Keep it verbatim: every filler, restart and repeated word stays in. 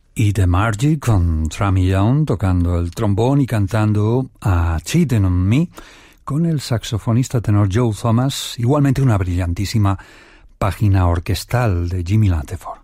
Y The Margie con Trammy Young tocando el trombón y cantando a Cheating on Me con el saxofonista tenor Joe Thomas, igualmente una brillantísima página orquestal de Jimmy Latiford.